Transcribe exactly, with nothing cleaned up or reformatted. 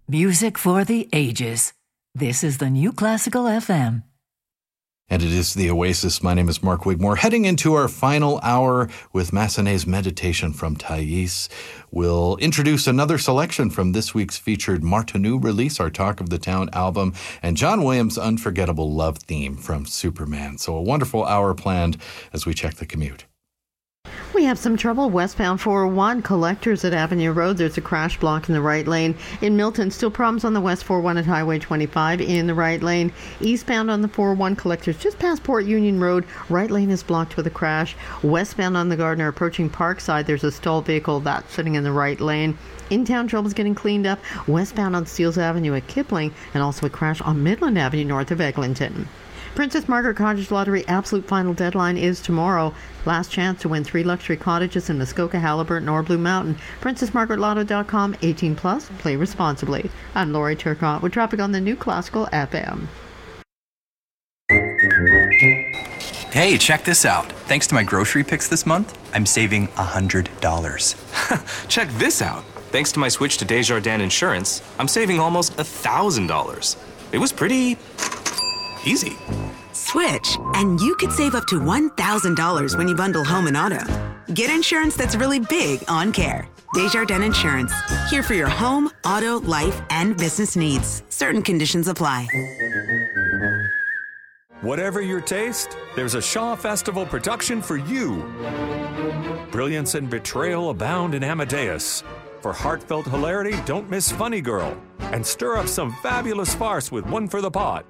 Music for the ages. This is the New Classical F M. And it is the Oasis. My name is Mark Wigmore. Heading into our final hour with Massenet's Meditation from Thais. We'll introduce another selection from this week's featured Martineau release, our Talk of the Town album, and John Williams' unforgettable love theme from Superman. So a wonderful hour planned as we check the commute. We have some trouble westbound four oh one, Collectors at Avenue Road. There's a crash block in the right lane. In Milton, still problems on the West four oh one at Highway twenty-five in the right lane. Eastbound on the four oh one, Collectors just past Port Union Road. Right lane is blocked with a crash. Westbound on the Gardner approaching Parkside, there's a stalled vehicle that's sitting in the right lane. In-town trouble's getting cleaned up. Westbound on Steeles Avenue at Kipling, and also a crash on Midland Avenue north of Eglinton. Princess Margaret Cottage Lottery absolute final deadline is tomorrow. Last chance to win three luxury cottages in Muskoka, Halliburton, or Blue Mountain. princess margaret lotto dot com, eighteen plus, play responsibly. I'm Lori Turcotte with traffic on the New Classical F M. Hey, check this out. Thanks to my grocery picks this month, I'm saving one hundred dollars. Check this out. Thanks to my switch to Desjardins Insurance, I'm saving almost one thousand dollars. It was pretty easy. Switch, and you could save up to one thousand dollars when you bundle home and auto. Get insurance that's really big on care. Desjardins Insurance, here for your home, auto, life, and business needs. Certain conditions apply. Whatever your taste, there's a Shaw Festival production for you. Brilliance and betrayal abound in Amadeus. For heartfelt hilarity, don't miss Funny Girl. And stir up some fabulous farce with One for the Pot.